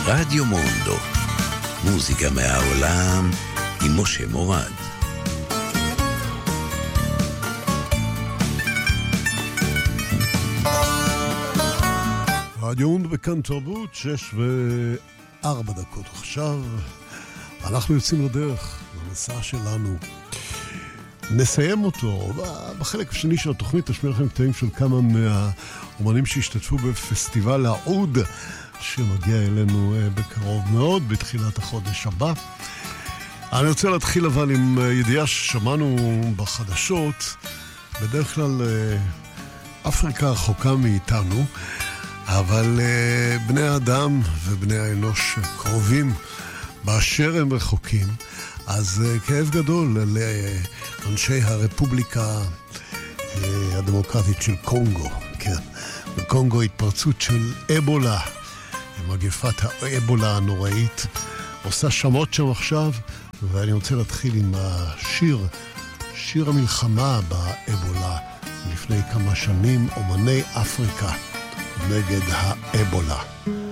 רדיו מונדו, מוזיקה מהעולם עם משה מורד. רדיו מונדו בכאן תרבות, 6:04 עכשיו. אנחנו יוצאים לדרך, למסע שלנו. נסיים אותו בחלק השני של התוכנית, אשמיע לכם קטעים של כמה מהאומנים שהשתתפו בפסטיבל העוד, שמגיע אלינו בקרוב מאוד, בתחילת החודש הבא. אני רוצה להתחיל אבל עם ידיעה ששמענו בחדשות. בדרך כלל אפריקה רחוקה מאיתנו, אבל בני האדם ובני האנוש קרובים באשר הם רחוקים. אז כאב גדול לאנשי הרפובליקה הדמוקרטית של קונגו. כן, בקונגו התפרצות של אבולה, מגפת האבולה הנוראית, עושה שמות שם עכשיו, ואני רוצה להתחיל עם שיר המלחמה באבולה לפני כמה שנים, אומני אפריקה נגד האבולה.